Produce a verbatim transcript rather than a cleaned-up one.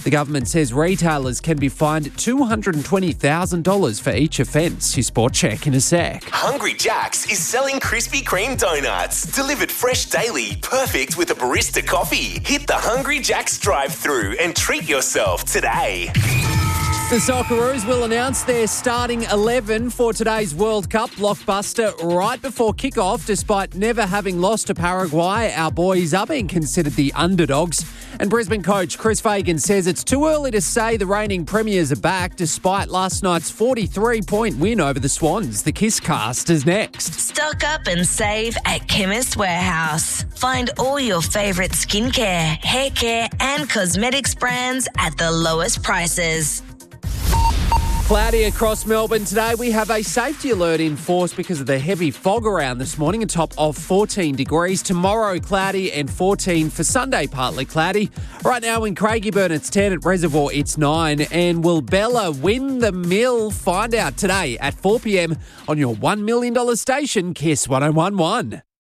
The government says retailers can be fined two hundred twenty thousand dollars for each offence. Your sport check in a sec. Hungry Jack's is selling Krispy Kreme donuts. Delivered fresh daily, perfect with a barista coffee. Hit the Hungry Jack's drive-thru and treat yourself today. The Socceroos will announce their starting eleven for today's World Cup blockbuster right before kick-off. Despite never having lost to Paraguay, our boys are being considered the underdogs. And Brisbane coach Chris Fagan says it's too early to say the reigning premiers are back despite last night's forty-three point win over the Swans. The Kiss Cast is next. Stock up and save at Chemist Warehouse. Find all your favourite skincare, hair care and cosmetics brands at the lowest prices. Cloudy across Melbourne today. We have a safety alert in force because of the heavy fog around this morning, a top of fourteen degrees. Tomorrow, cloudy and fourteen for Sunday, partly cloudy. Right now in Craigieburn, it's ten. At Reservoir, it's nine. And will Bella win the mill? Find out today at four p.m. on your one million dollars station, Kiss one oh one one.